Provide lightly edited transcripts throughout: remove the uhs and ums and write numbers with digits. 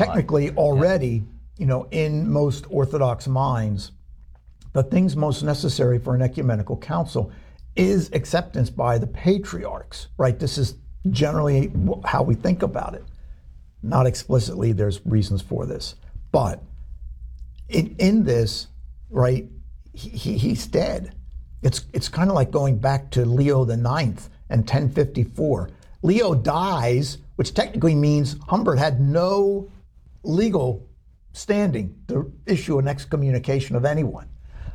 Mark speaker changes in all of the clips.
Speaker 1: technically already, in most Orthodox minds, the things most necessary for an ecumenical council is acceptance by the patriarchs, right? This is generally how we think about it. Not explicitly, there's reasons for this. But in this, right, he's dead. It's kind of like going back to Leo the Ninth and 1054. Leo dies, which technically means Humbert had no legal standing to issue an excommunication of anyone.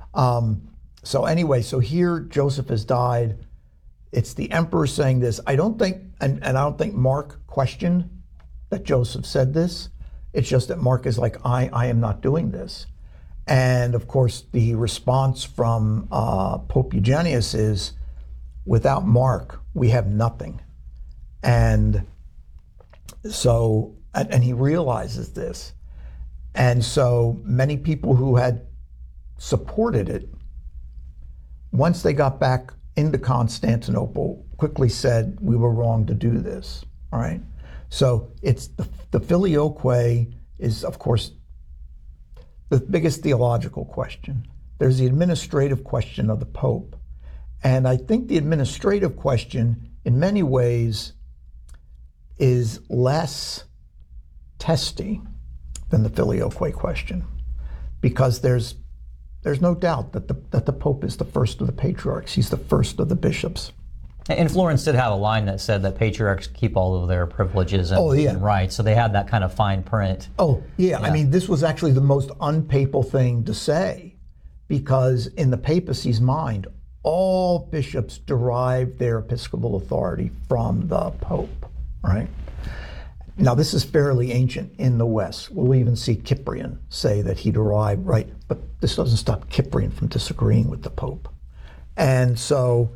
Speaker 1: So here Joseph has died. It's the emperor saying this. I don't think, and I don't think Mark questioned that Joseph said this. It's just that Mark is like, I am not doing this. And of course, the response from Pope Eugenius is, without Mark, we have nothing. And so, and he realizes this. And so many people who had supported it, once they got back into Constantinople, quickly said, we were wrong to do this, all right? So it's the filioque is, of course, the biggest theological question. There's the administrative question of the Pope. And I think the administrative question, in many ways, is less testy than the filioque question, because there's no doubt that the Pope is the first of the patriarchs. He's the first of the bishops.
Speaker 2: And Florence did have a line that said that patriarchs keep all of their privileges and rights, so they had that kind of fine print.
Speaker 1: Oh, yeah. I mean, this was actually the most unpapal thing to say, because in the papacy's mind, all bishops derive their episcopal authority from the Pope, right? Now, this is fairly ancient in the West. We'll even see Cyprian say that he derived, right? But this doesn't stop Cyprian from disagreeing with the Pope. And so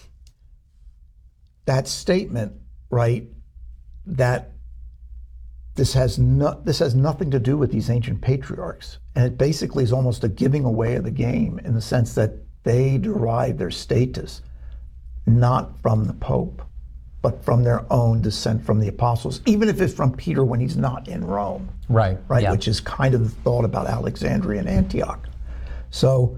Speaker 1: that statement, right, that this has nothing to do with these ancient patriarchs. And it basically is almost a giving away of the game, in the sense that they derive their status not from the Pope, but from their own descent from the apostles, even if it's from Peter when he's not in Rome. Right, yeah. Which is kind of the thought about Alexandria and Antioch. So,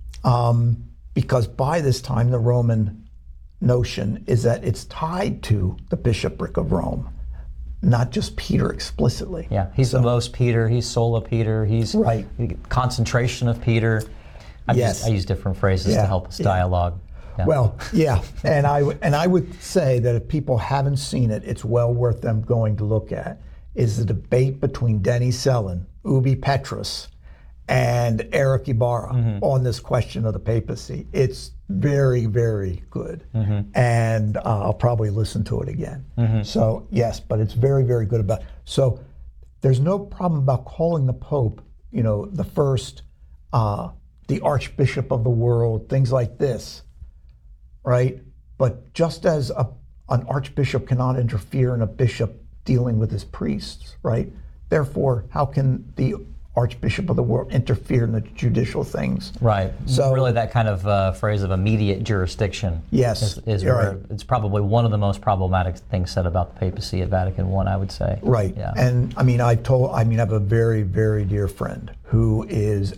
Speaker 1: because by this time the Roman notion is that it's tied to the bishopric of Rome, not just Peter explicitly.
Speaker 2: Yeah, he's the most Peter, he's sola Peter, he's concentration of Peter. I use different phrases to help us dialogue. Yeah.
Speaker 1: Well, yeah, and I would say that if people haven't seen it, it's well worth them going to look at, is the debate between Denny Selin, Ubi Petrus, and Eric Ibarra on this question of the papacy. It's very, very good. And I'll probably listen to it again. So yes, but it's very, very good about it. So there's no problem about calling the Pope, the first, the Archbishop of the world, things like this, right? But just as an archbishop cannot interfere in a bishop dealing with his priests, right? Therefore, how can the Archbishop of the world interfere in the judicial things? Right.
Speaker 2: So really, that kind of phrase of immediate jurisdiction.
Speaker 1: Yes,
Speaker 2: is where it's probably one of the most problematic things said about the papacy at Vatican I, I would say.
Speaker 1: Right. Yeah. And I have a very, very dear friend who is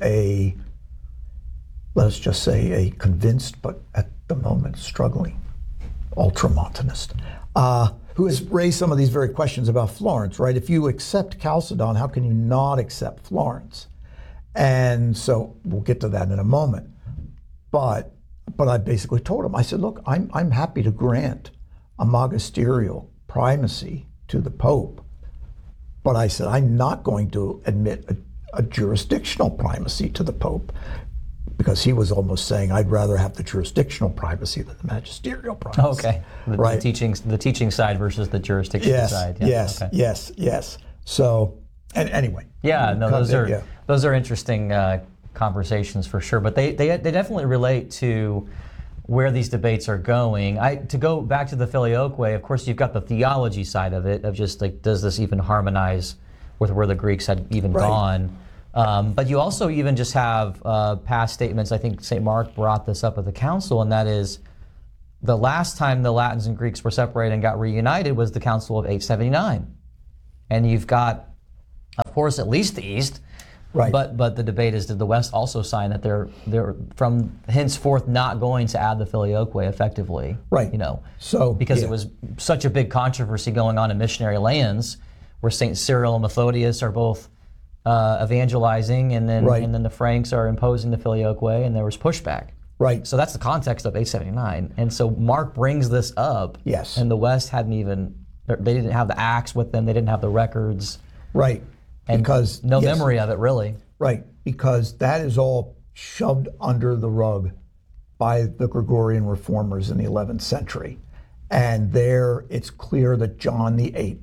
Speaker 1: let's just say a convinced, but at the moment struggling, ultramontanist, who has raised some of these very questions about Florence, right? If you accept Chalcedon, how can you not accept Florence? And so we'll get to that in a moment. But I basically told him, I said, look, I'm happy to grant a magisterial primacy to the Pope, but I said, I'm not going to admit a jurisdictional primacy to the Pope, because he was almost saying, I'd rather have the jurisdictional primacy than the magisterial primacy.
Speaker 2: Okay, the teaching side versus the jurisdiction side. Yeah.
Speaker 1: Yes. So, and anyway.
Speaker 2: Yeah, no, those are interesting conversations for sure, but they definitely relate to where these debates are going. To go back to the filioque, of course, you've got the theology side of it, of just like, does this even harmonize with where the Greeks had even gone? But you also even just have past statements. I think St. Mark brought this up at the council, and that is the last time the Latins and Greeks were separated and got reunited was the Council of 879. And you've got of course, at least the East.
Speaker 1: Right.
Speaker 2: But the debate is, did the West also sign that they're from henceforth not going to add the Filioque effectively?
Speaker 1: Right. So
Speaker 2: because it was such a big controversy going on in missionary lands, where Saint Cyril and Methodius are both evangelizing, and then the Franks are imposing the Filioque, and there was pushback.
Speaker 1: Right.
Speaker 2: So that's the context of 879, and so Mark brings this up.
Speaker 1: Yes.
Speaker 2: And the West they didn't have the Acts with them, they didn't have the records.
Speaker 1: Right.
Speaker 2: And
Speaker 1: because
Speaker 2: no memory of it, really.
Speaker 1: Right, because that is all shoved under the rug by the Gregorian reformers in the 11th century. And there it's clear that John VIII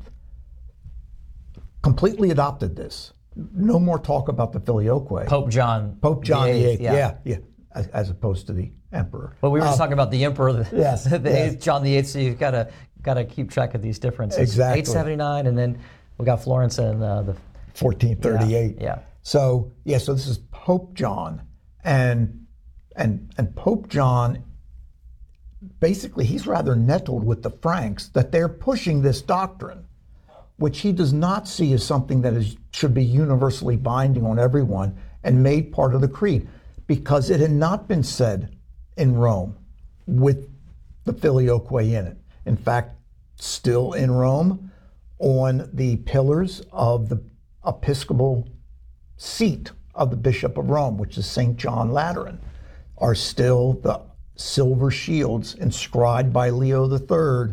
Speaker 1: completely adopted this. No more talk about the Filioque.
Speaker 2: Pope John
Speaker 1: VIII, yeah, as opposed to the emperor.
Speaker 2: But we were just talking about the emperor,
Speaker 1: yes,
Speaker 2: the 8th John VIII, so you've got to keep track of these differences.
Speaker 1: Exactly.
Speaker 2: 879, and then we got Florence and the
Speaker 1: 1438.
Speaker 2: Yeah.
Speaker 1: So this is Pope John, and Pope John, basically he's rather nettled with the Franks that they're pushing this doctrine, which he does not see as something that should be universally binding on everyone and made part of the creed, because it had not been said in Rome with the Filioque in it. In fact, still in Rome, on the pillars of the episcopal seat of the Bishop of Rome, which is St. John Lateran, are still the silver shields inscribed by Leo III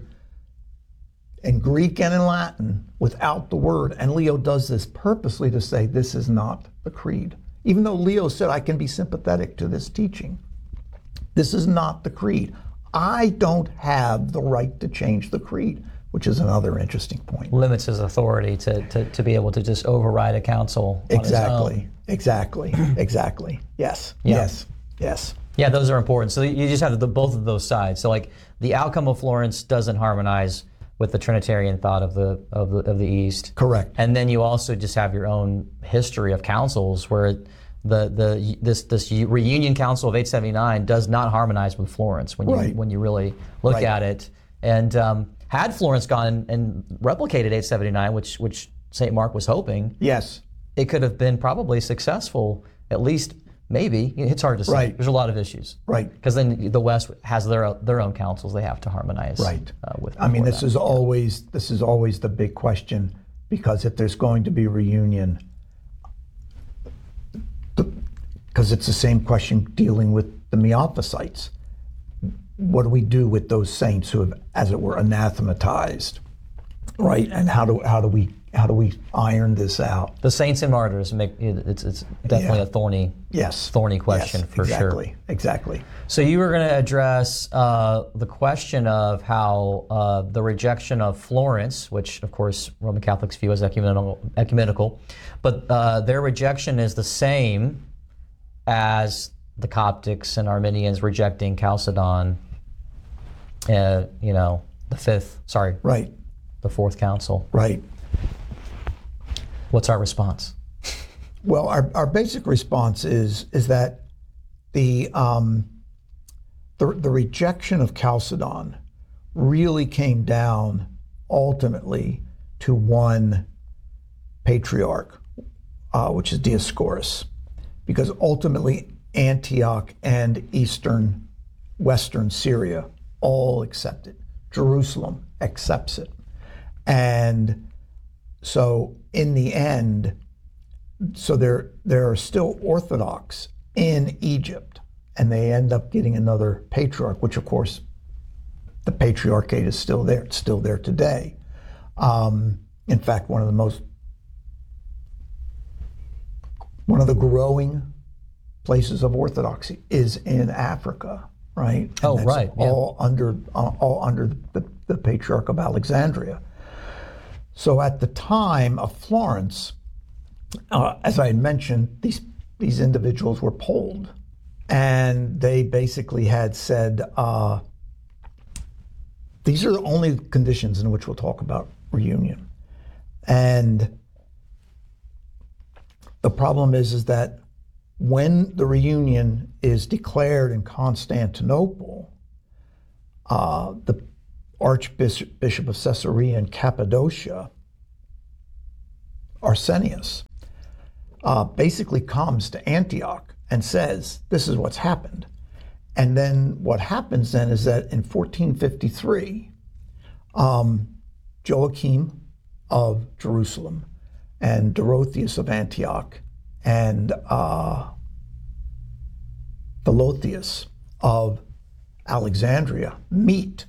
Speaker 1: in Greek and in Latin without the word. And Leo does this purposely to say this is not the creed. Even though Leo said, I can be sympathetic to this teaching, this is not the creed. I don't have the right to change the creed, which is another interesting point.
Speaker 2: Limits his authority to be able to just override a council on his own.
Speaker 1: Exactly. Yes.
Speaker 2: Yeah.
Speaker 1: Yes.
Speaker 2: Yeah, those are important. So you just have both of those sides. So like the outcome of Florence doesn't harmonize with the Trinitarian thought of the East.
Speaker 1: Correct.
Speaker 2: And then you also just have your own history of councils where this reunion council of 879 does not harmonize with Florence when you really look at it. And had Florence gone and replicated 879, which St. Mark was hoping,
Speaker 1: yes,
Speaker 2: it could have been probably successful, at least maybe. It's hard to say.
Speaker 1: Right.
Speaker 2: There's a lot of issues.
Speaker 1: Right.
Speaker 2: Because then the West has their own councils they have to harmonize.
Speaker 1: Right.
Speaker 2: With.
Speaker 1: I mean, this is always the big question, because if there's going to be reunion, because it's the same question dealing with the Miaphysites. What do we do with those saints who have, as it were, anathematized, right? And how do we iron this out?
Speaker 2: The saints and martyrs it's definitely a thorny question for sure.
Speaker 1: Exactly.
Speaker 2: So you were going to address the question of how the rejection of Florence, which of course Roman Catholics view as ecumenical, but their rejection is the same as the Coptics and Arminians rejecting Chalcedon. The Fourth Council.
Speaker 1: Right.
Speaker 2: What's our response?
Speaker 1: Well, our basic response is that the rejection of Chalcedon really came down ultimately to one patriarch, which is Dioscorus, because ultimately Antioch and Western Syria all accept it. Jerusalem accepts it. And so in the end, there are still Orthodox in Egypt, and they end up getting another patriarch, which of course the patriarchate is still there. It's still there today. In fact, one of the growing places of Orthodoxy is in Africa, right?
Speaker 2: And right.
Speaker 1: All under the Patriarch of Alexandria. So at the time of Florence, as I had mentioned, these individuals were polled, and they basically had said, these are the only conditions in which we'll talk about reunion. And the problem is that when the reunion is declared in Constantinople, the Archbishop of Caesarea and Cappadocia Arsenius, basically comes to Antioch and says, this is what's happened. And then what happens then is that in 1453, Joachim of Jerusalem and Dorotheus of Antioch and Philotheus of Alexandria meet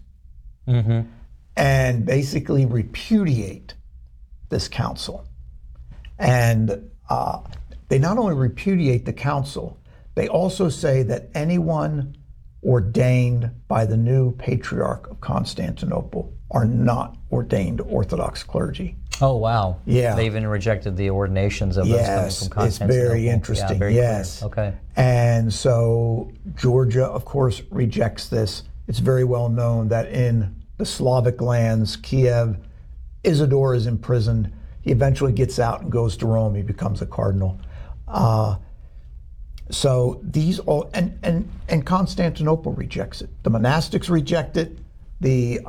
Speaker 1: and basically repudiate this council. And they not only repudiate the council, they also say that anyone ordained by the new Patriarch of Constantinople are not ordained Orthodox clergy.
Speaker 2: Oh, wow.
Speaker 1: Yeah.
Speaker 2: They even rejected the ordinations of those coming from Constantinople.
Speaker 1: It's very interesting.
Speaker 2: Yeah, very
Speaker 1: yes.
Speaker 2: clear. Okay.
Speaker 1: And so Georgia, of course, rejects this. It's very well known that in the Slavic lands, Kiev, Isidore is imprisoned. He eventually gets out and goes to Rome. He becomes a cardinal. So these all, and Constantinople rejects it. The monastics reject it. The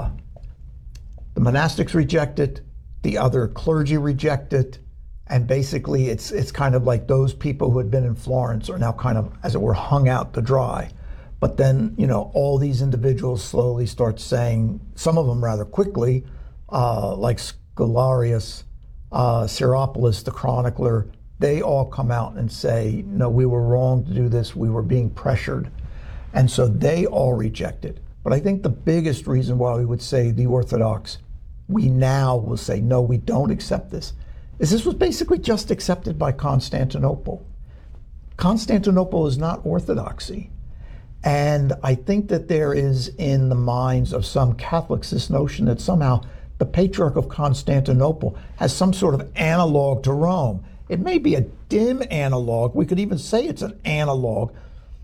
Speaker 1: monastics reject it. The other clergy reject it. And basically it's kind of like those people who had been in Florence are now kind of, as it were, hung out to dry. But then, all these individuals slowly start saying, some of them rather quickly, like Scholarius, Syropoulos, the chronicler, they all come out and say, no, we were wrong to do this. We were being pressured. And so they all reject it. But I think the biggest reason why we would say the Orthodox, we now will say, no, we don't accept this, is this was basically just accepted by Constantinople. Constantinople is not orthodoxy. And I think that there is in the minds of some Catholics this notion that somehow the Patriarch of Constantinople has some sort of analog to Rome. It may be a dim analog. We could even say it's an analog,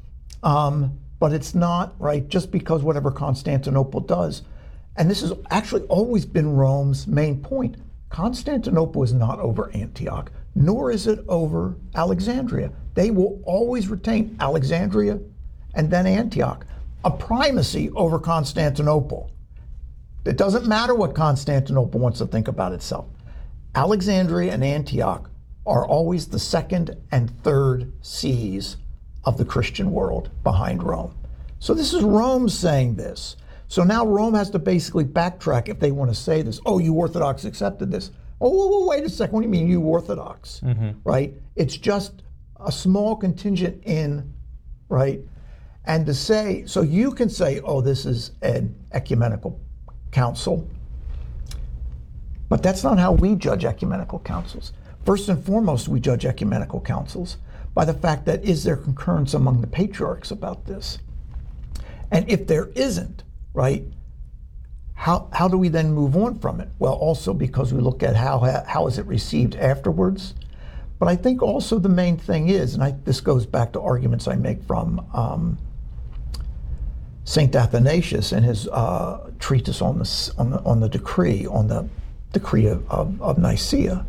Speaker 1: but it's not, right, just because whatever Constantinople does. And this has actually always been Rome's main point. Constantinople is not over Antioch, nor is it over Alexandria. They will always retain Alexandria and then Antioch, a primacy over Constantinople. It doesn't matter what Constantinople wants to think about itself. Alexandria and Antioch are always the second and third sees of the Christian world behind Rome. So this is Rome saying this. So now Rome has to basically backtrack if they want to say this. Oh, you Orthodox accepted this. Oh, whoa, wait a second. What do you mean you Orthodox? Right? It's just a small contingent in, right? And to say, so you can say, oh, this is an ecumenical council. But that's not how we judge ecumenical councils. First and foremost, we judge ecumenical councils by the fact that is there concurrence among the patriarchs about this? And if there isn't, right, how do we then move on from it? Well, also because we look at how is it received afterwards. But I think also the main thing is, and this goes back to arguments I make from Saint Athanasius in his treatise on the decree of Nicaea.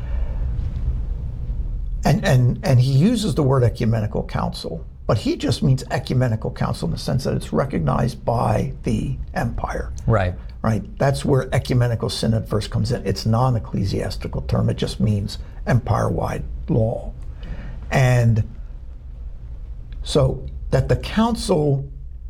Speaker 1: And he uses the word ecumenical council, but he just means ecumenical council in the sense that it's recognized by the empire.
Speaker 2: Right.
Speaker 1: Right. That's where ecumenical synod first comes in. It's non-ecclesiastical term. It just means empire-wide law. And so that the council,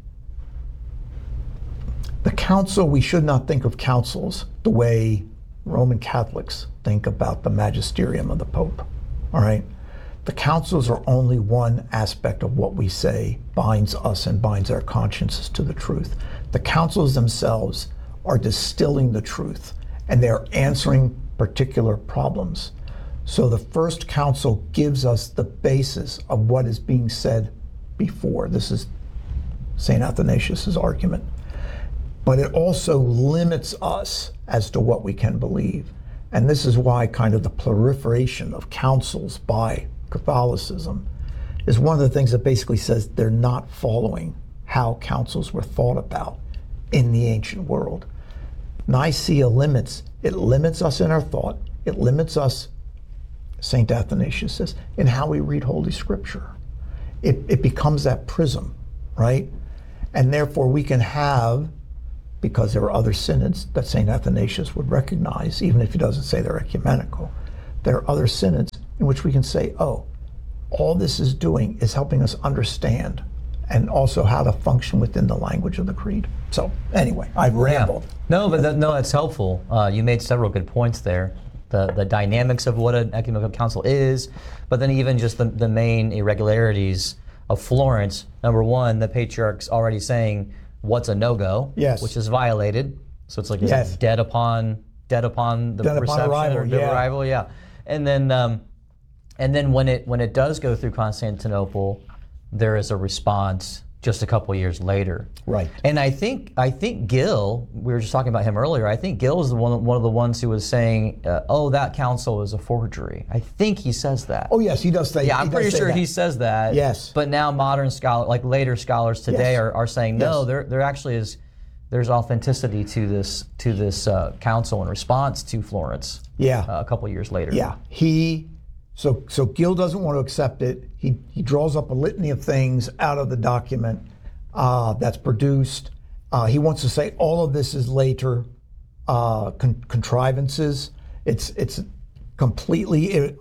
Speaker 1: we should not think of councils the way Roman Catholics think about the magisterium of the Pope. All right. The councils are only one aspect of what we say binds us and binds our consciences to the truth. The councils themselves are distilling the truth, and they're answering particular problems. So the first council gives us the basis of what is being said before. This is St. Athanasius's argument. But it also limits us as to what we can believe. And this is why kind of the proliferation of councils by Catholicism is one of the things that basically says they're not following how councils were thought about in the ancient world. Nicaea limits us in our thought. It limits us, St. Athanasius says, in how we read Holy Scripture. It becomes that prism, right? And therefore we can have, because there are other synods that St. Athanasius would recognize, even if he doesn't say they're ecumenical, there are other synods in which we can say, oh, all this is doing is helping us understand and also how to function within the language of the creed. So anyway, I've rambled.
Speaker 2: No, but that's helpful. You made several good points there. The dynamics of what an ecumenical council is, but then even just the main irregularities of Florence. Number one, the patriarch's already saying what's a no-go,
Speaker 1: yes,
Speaker 2: which is violated. So it's like
Speaker 1: yes,
Speaker 2: dead upon the
Speaker 1: dead
Speaker 2: reception
Speaker 1: upon arrival,
Speaker 2: or the arrival, yeah. And then when it does go through Constantinople, there is a response just a couple years later.
Speaker 1: Right.
Speaker 2: And I think Gill, we were just talking about him earlier, I think Gill is one of the ones who was saying, oh, that council is a forgery. I think he says that.
Speaker 1: Oh, yes, he does say that.
Speaker 2: Yeah, I'm pretty sure he says that.
Speaker 1: Yes.
Speaker 2: But now modern scholars, like later scholars today,
Speaker 1: yes,
Speaker 2: are saying, no, there actually is, there's authenticity to this council in response to Florence.
Speaker 1: Yeah.
Speaker 2: A couple years later.
Speaker 1: Yeah. So Gill doesn't want to accept it. He draws up a litany of things out of the document that's produced. He wants to say all of this is later contrivances. It's completely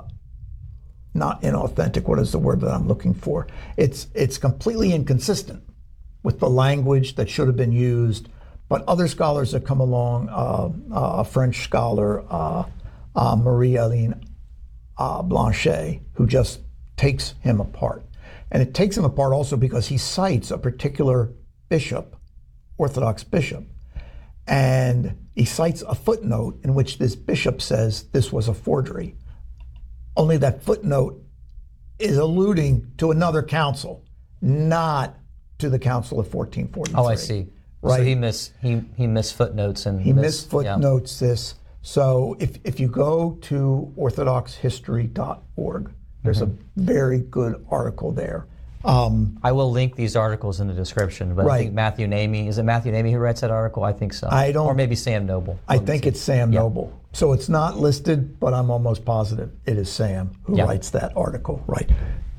Speaker 1: not inauthentic. What is the word that I'm looking for? It's completely inconsistent with the language that should have been used. But other scholars that come along, a French scholar, Marie-Aline Blanchet, who just takes him apart. And it takes him apart also because he cites a particular bishop, Orthodox bishop, and he cites a footnote in which this bishop says this was a forgery. Only that footnote is alluding to another council, not to the council of 1443.
Speaker 2: Oh, I see.
Speaker 1: Right.
Speaker 2: So he missed footnotes and
Speaker 1: he misfootnotes this. So if you go to orthodoxhistory.org, there's a very good article there.
Speaker 2: I will link these articles in the description, but I think Matthew Namey, is it Matthew Namey who writes that article? I think so.
Speaker 1: I don't.
Speaker 2: Or maybe Sam Noble.
Speaker 1: I think it's Sam Noble. So it's not listed, but I'm almost positive it is Sam who writes that article, right?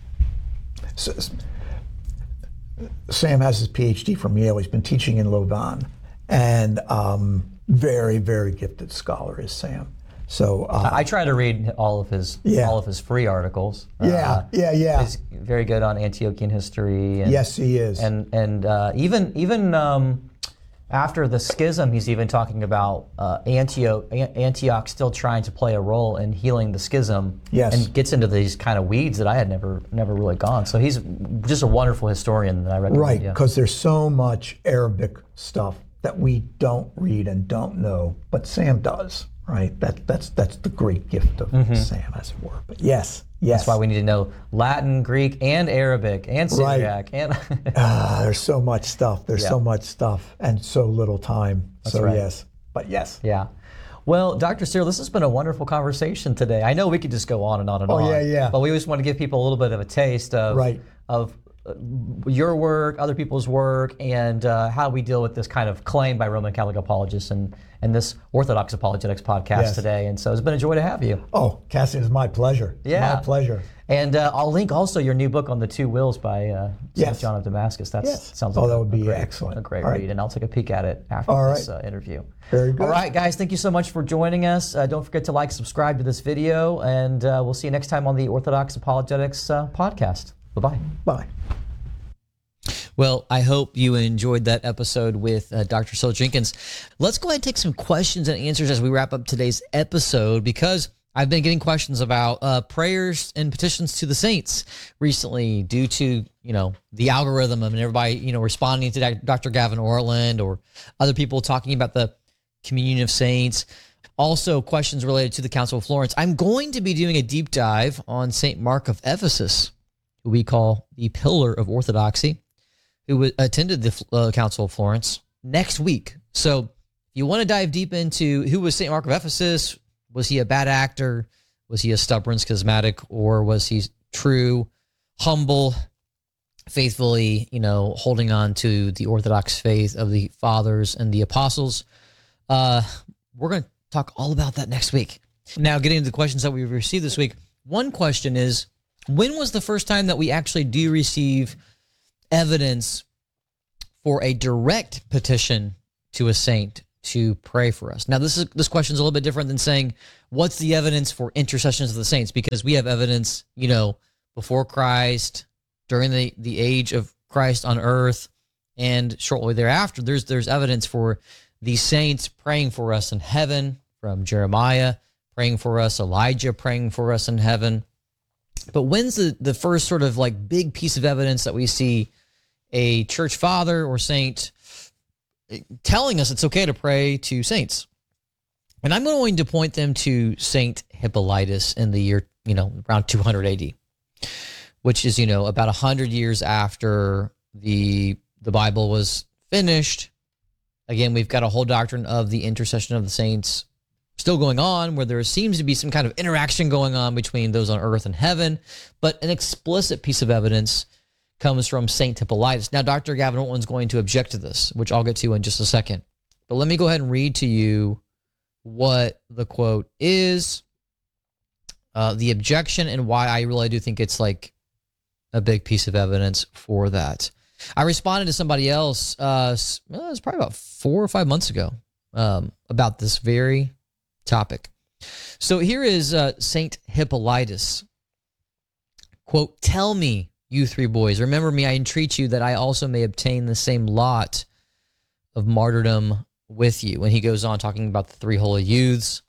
Speaker 1: So, Sam has his PhD from Yale. He's been teaching in Lausanne, and very, very gifted scholar is Sam. So
Speaker 2: I try to read all of his free articles.
Speaker 1: He's
Speaker 2: very good on Antiochian history. And,
Speaker 1: yes, he is.
Speaker 2: And even after the schism, he's even talking about Antioch still trying to play a role in healing the schism.
Speaker 1: Yes.
Speaker 2: And gets into these kind of weeds that I had never really gone. So he's just a wonderful historian that I recommend.
Speaker 1: Right, because there's so much Arabic stuff that we don't read and don't know, but Sam does. Right, that's the great gift of Sam, as it were. But yes.
Speaker 2: That's why we need to know Latin, Greek, and Arabic, and Syriac, and
Speaker 1: there's so much stuff. There's so much stuff, and so little time.
Speaker 2: That's right.
Speaker 1: Yes, but yes.
Speaker 2: Yeah. Well, Dr. Cyril, this has been a wonderful conversation today. I know we could just go on and on and on.
Speaker 1: Yeah.
Speaker 2: But we just want to give people a little bit of a taste of your work, other people's work, and how we deal with this kind of claim by Roman Catholic apologists and this Orthodox Apologetics podcast today. And so it's been a joy to have you.
Speaker 1: Oh, Cassian, it's my pleasure. My pleasure.
Speaker 2: And I'll link also your new book on the two wills by St. John of Damascus. That sounds like
Speaker 1: that would be excellent.
Speaker 2: A great read. And I'll take a peek at it after this interview.
Speaker 1: Very good.
Speaker 2: All right, guys, thank you so much for joining us. Don't forget to like, subscribe to this video, and we'll see you next time on the Orthodox Apologetics podcast. Bye-bye.
Speaker 1: Bye.
Speaker 2: Well, I hope you enjoyed that episode with Dr. Cyril Jenkins. Let's go ahead and take some questions and answers as we wrap up today's episode, because I've been getting questions about prayers and petitions to the saints recently due to, the algorithm and everybody, responding to Dr. Gavin Orland or other people talking about the communion of saints. Also, questions related to the Council of Florence. I'm going to be doing a deep dive on St. Mark of Ephesus, who we call the pillar of orthodoxy, who attended the Council of Florence, next week. So if you want to dive deep into who was St. Mark of Ephesus, was he a bad actor? Was he a stubborn schismatic? Or was he true, humble, faithfully, holding on to the Orthodox faith of the fathers and the apostles? We're going to talk all about that next week. Now, getting into the questions that we've received this week, one question is, when was the first time that we actually do receive evidence for a direct petition to a saint
Speaker 3: to pray for us. Now, this question is a little bit different than saying, what's the evidence for intercessions of the saints? Because we have evidence, before Christ, during the age of Christ on earth, and shortly thereafter. There's evidence for the saints praying for us in heaven, from Jeremiah praying for us, Elijah praying for us in heaven. But when's the first sort of like big piece of evidence that we see a church father or saint telling us it's okay to pray to saints? And I'm going to point them to Saint Hippolytus in the year, around 200 AD, which is, about 100 years after the Bible was finished. Again, we've got a whole doctrine of the intercession of the saints still going on, where there seems to be some kind of interaction going on between those on earth and heaven. But an explicit piece of evidence comes from Saint Hippolytus. Now, Dr. Gavin Ortland's going to object to this, which I'll get to in just a second. But let me go ahead and read to you what the quote is, the objection, and why I really do think it's like a big piece of evidence for that. I responded to somebody else, it was probably about 4 or 5 months ago, about this very topic. So here is Saint Hippolytus. Quote, "Tell me, you three boys, remember me, I entreat you, that I also may obtain the same lot of martyrdom with you." And he goes on talking about the three holy youths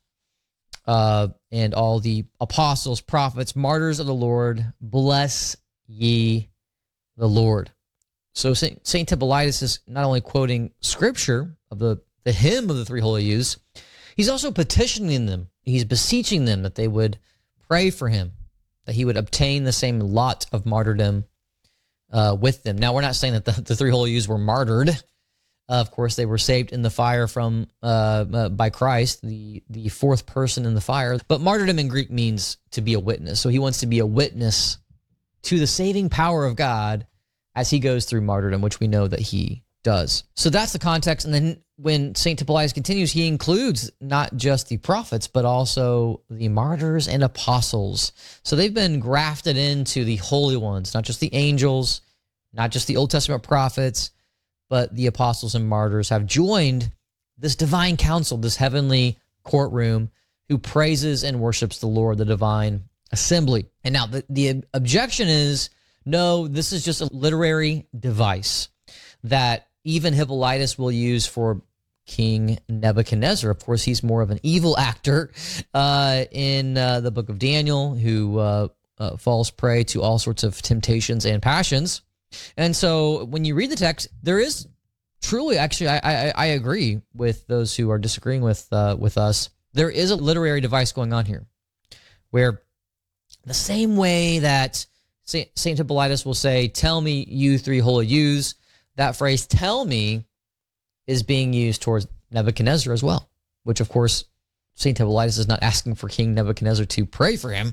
Speaker 3: and all the apostles, prophets, martyrs of the Lord. Bless ye the Lord. So Saint Hippolytus is not only quoting scripture of the hymn of the three holy youths, he's also petitioning them. He's beseeching them that they would pray for him, that he would obtain the same lot of martyrdom with them. Now, we're not saying that the three holy youths were martyred. Of course, they were saved in the fire by Christ, the fourth person in the fire. But martyrdom in Greek means to be a witness. So he wants to be a witness to the saving power of God as he goes through martyrdom, which we know that he does. So that's the context. And then when St. Hippolytus continues, he includes not just the prophets, but also the martyrs and apostles. So they've been grafted into the holy ones, not just the angels, not just the Old Testament prophets, but the apostles and martyrs have joined this divine council, this heavenly courtroom, who praises and worships the Lord, the divine assembly. And now the objection is, no, this is just a literary device that even Hippolytus will use for King Nebuchadnezzar. Of course, he's more of an evil actor in the book of Daniel, who falls prey to all sorts of temptations and passions. And so when you read the text, there is truly, actually, I agree with those who are disagreeing with us. There is a literary device going on here, where the same way that Saint Hippolytus will say, "Tell me, you three holy youths," that phrase, "tell me," is being used towards Nebuchadnezzar as well, which, of course, Saint Hippolytus is not asking for King Nebuchadnezzar to pray for him.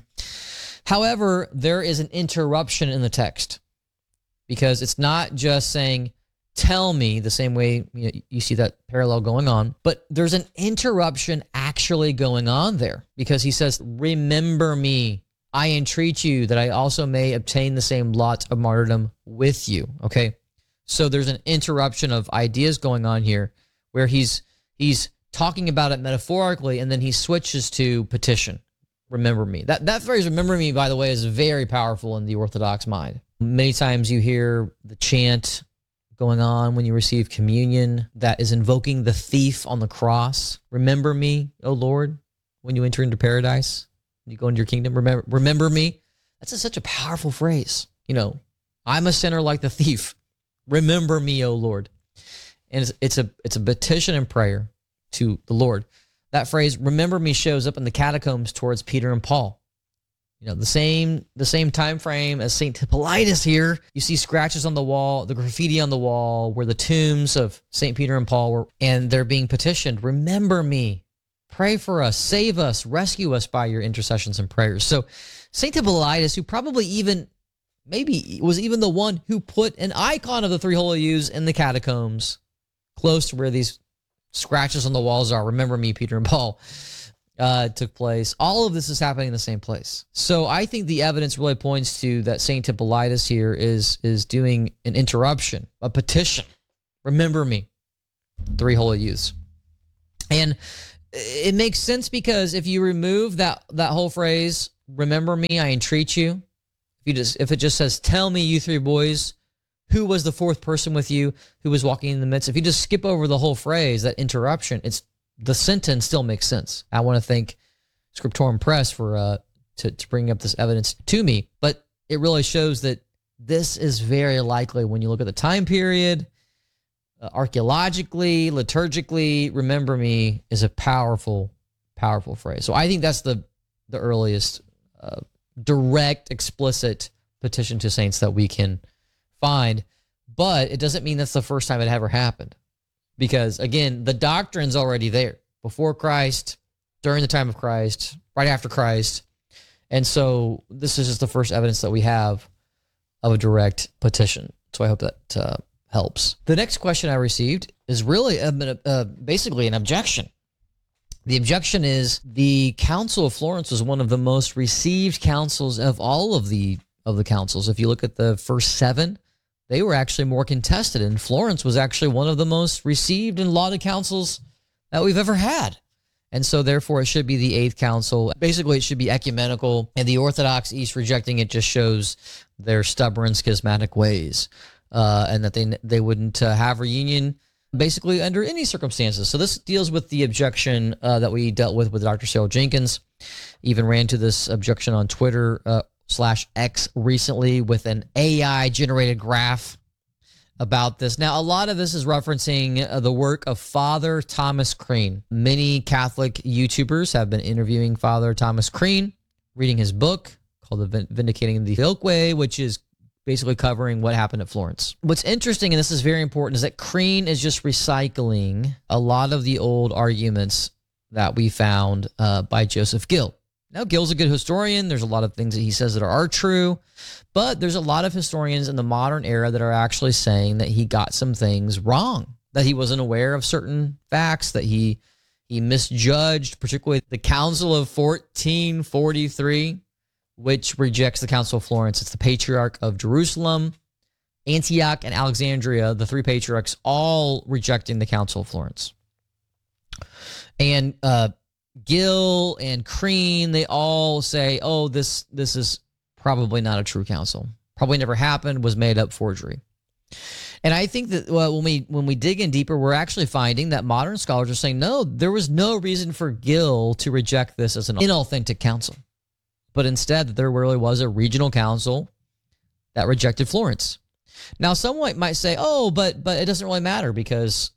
Speaker 3: However, there is an interruption in the text, because it's not just saying, "tell me," the same way you see that parallel going on, but there's an interruption actually going on there, because he says, "Remember me, I entreat you, that I also may obtain the same lot of martyrdom with you." Okay, so there's an interruption of ideas going on here, where he's talking about it metaphorically, and then he switches to petition. Remember me. That phrase, "remember me," by the way, is very powerful in the Orthodox mind. Many times you hear the chant going on when you receive communion that is invoking the thief on the cross. "Remember me, O Lord, when you enter into paradise, when you go into your kingdom. Remember me." That's such a powerful phrase. I'm a sinner like the thief. Remember me, O Lord. And it's a petition and prayer to the Lord. That phrase, "remember me," shows up in the catacombs towards Peter and Paul. The same time frame as Saint Hippolytus here. You see scratches on the wall, the graffiti on the wall, where the tombs of Saint Peter and Paul were, and they're being petitioned. "Remember me, pray for us, save us, rescue us by your intercessions and prayers." So Saint Hippolytus, who probably maybe was even the one who put an icon of the three holy youths in the catacombs, close to where these scratches on the walls are, "Remember me, Peter and Paul," took place. All of this is happening in the same place. So I think the evidence really points to that Saint Hippolytus here is doing an interruption, a petition. "Remember me, three holy youths." And it makes sense because if you remove that whole phrase, remember me, I entreat you. If it just says, tell me, you three boys, who was the fourth person with you, who was walking in the midst. If you just skip over the whole phrase, that interruption, the sentence still makes sense. I want to thank Scriptorum Press for to bring up this evidence to me, but it really shows that this is very likely, when you look at the time period, archaeologically, liturgically, remember me is a powerful, powerful phrase. So I think that's the earliest direct, explicit petition to saints that we can find, but it doesn't mean that's the first time it ever happened. Because again, the doctrine's already there before Christ, during the time of Christ, right after Christ. And so this is just the first evidence that we have of a direct petition. So I hope that helps. The next question I received is really basically an objection. The objection is the Council of Florence was one of the most received councils of all of the councils. If you look at the first 7, they were actually more contested, and Florence was actually one of the most received and lauded councils that we've ever had. And so therefore it should be the 8th council. Basically it should be ecumenical, and the Orthodox East rejecting it just shows their stubborn schismatic ways, and that they wouldn't have reunion basically under any circumstances. So this deals with the objection that we dealt with Dr. Cyril Jenkins. Even ran to this objection on Twitter /X recently with an AI generated graph about this. Now, a lot of this is referencing the work of Father Thomas Crean. Many Catholic YouTubers have been interviewing Father Thomas Crean, reading his book called Vindicating the Filioque Way, which is basically covering what happened at Florence. What's interesting, and this is very important, is that Crean is just recycling a lot of the old arguments that we found by Joseph Gill. Now, Gill's a good historian. There's a lot of things that he says that are true, but there's a lot of historians in the modern era that are actually saying that he got some things wrong, that he wasn't aware of certain facts, that he misjudged, particularly the Council of 1443, which rejects the Council of Florence. It's the Patriarch of Jerusalem, Antioch, and Alexandria, the 3 patriarchs, all rejecting the Council of Florence. And Gill and Crean, they all say, oh, this is probably not a true council. Probably never happened, was made up forgery. And I think that when we dig in deeper, we're actually finding that modern scholars are saying, no, there was no reason for Gill to reject this as an inauthentic council. But instead, there really was a regional council that rejected Florence. Now, someone might say, oh, but it doesn't really matter because,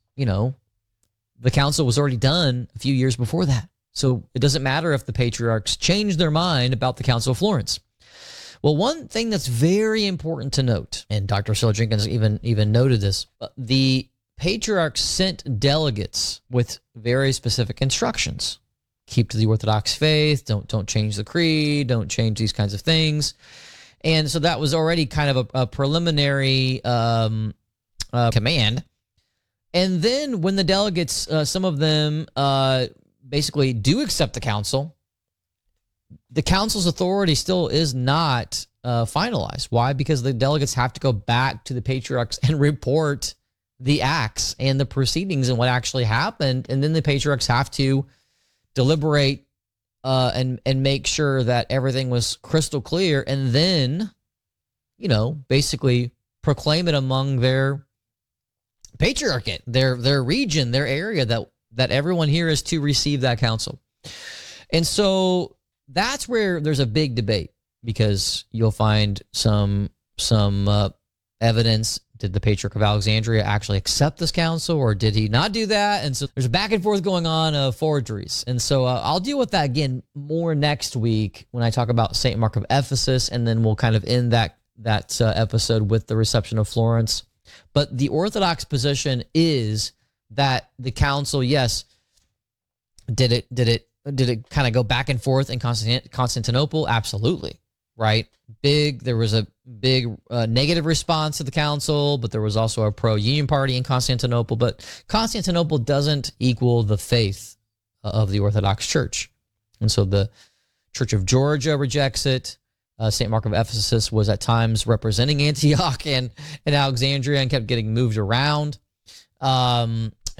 Speaker 3: the council was already done a few years before that. So it doesn't matter if the patriarchs changed their mind about the Council of Florence. Well, one thing that's very important to note, and Dr. Cyril Jenkins even noted this, the patriarchs sent delegates with very specific instructions. Keep to the Orthodox faith, don't change the creed, don't change these kinds of things. And so that was already kind of a preliminary command. And then when the delegates, some of them basically do accept the council, the council's authority still is not finalized. Why? Because the delegates have to go back to the patriarchs and report the acts and the proceedings and what actually happened. And then the patriarchs have to deliberate and make sure that everything was crystal clear, and then, basically proclaim it among their patriarchate, their region, their area, that everyone here is to receive that counsel. And so that's where there's a big debate, because you'll find some evidence. Did the Patriarch of Alexandria actually accept this counsel, or did he not do that? And so there's a back and forth going on of forgeries. And so I'll deal with that again more next week when I talk about St. Mark of Ephesus, and then we'll kind of end that episode with the reception of Florence. But the Orthodox position is that the council, yes, did it kind of go back and forth in Constantinople? Absolutely, right? There was a big negative response to the council, but there was also a pro-union party in Constantinople. But Constantinople doesn't equal the faith of the Orthodox Church. And so the Church of Georgia rejects it. St. Mark of Ephesus was at times representing Antioch and Alexandria and kept getting moved around. And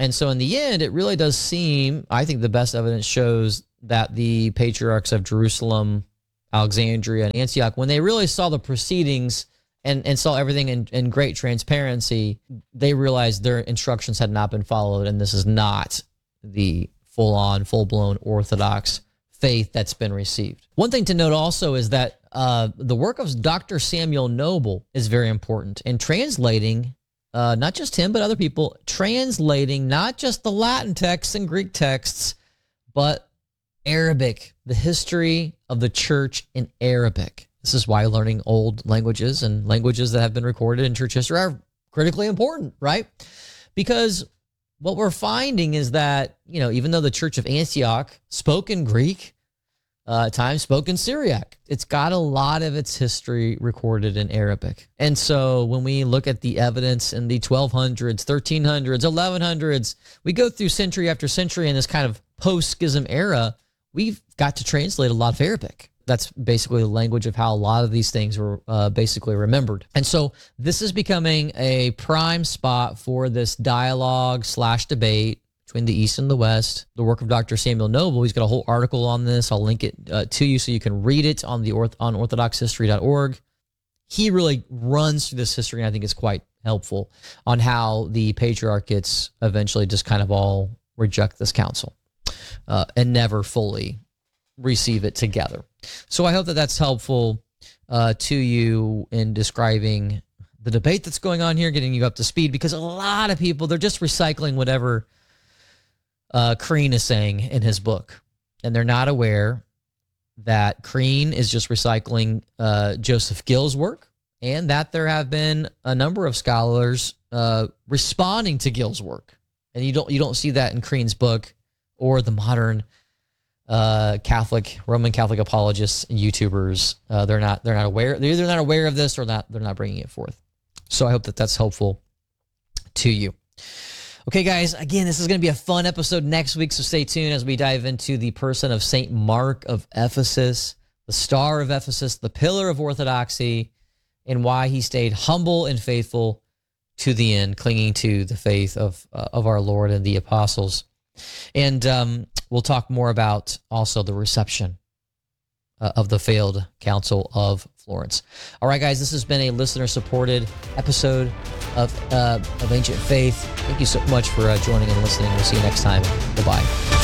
Speaker 3: And so in the end, it really does seem, I think the best evidence shows that the patriarchs of Jerusalem, Alexandria, and Antioch, when they really saw the proceedings and saw everything in great transparency, they realized their instructions had not been followed, and this is not the full-on, full-blown Orthodox faith that's been received. One thing to note also is that the work of Dr. Samuel Noble is very important in translating, not just him, but other people, translating not just the Latin texts and Greek texts, but Arabic, the history of the church in Arabic. This is why learning old languages and languages that have been recorded in church history are critically important, right? Because what we're finding is that, even though the Church of Antioch spoke in Greek, at times spoke in Syriac, it's got a lot of its history recorded in Arabic. And so when we look at the evidence in the 1200s, 1300s, 1100s, we go through century after century in this kind of post-schism era, we've got to translate a lot of Arabic. That's basically the language of how a lot of these things were basically remembered. And so this is becoming a prime spot for this dialogue/debate between the East and the West. The work of Dr. Samuel Noble, he's got a whole article on this. I'll link it to you so you can read it on on orthodoxhistory.org. He really runs through this history, and I think it's quite helpful on how the patriarchates eventually just kind of all reject this council and never fully receive it together. So I hope that that's helpful to you in describing the debate that's going on here, getting you up to speed, because a lot of people, they're just recycling whatever Crean is saying in his book. And they're not aware that Crean is just recycling Joseph Gill's work, and that there have been a number of scholars responding to Gill's work. And you don't see that in Crean's book or the modern Roman Catholic apologists and YouTubers. They're not aware. They're either not aware of this or they're not bringing it forth. So I hope that that's helpful to you. Okay, guys, again, this is going to be a fun episode next week, so stay tuned as we dive into the person of St. Mark of Ephesus, the star of Ephesus, the pillar of orthodoxy, and why he stayed humble and faithful to the end, clinging to the faith of our Lord and the apostles. And we'll talk more about also the reception of the failed Council of Florence. All right, guys, this has been a listener-supported episode of Ancient Faith. Thank you so much for joining and listening. We'll see you next time. Bye-bye.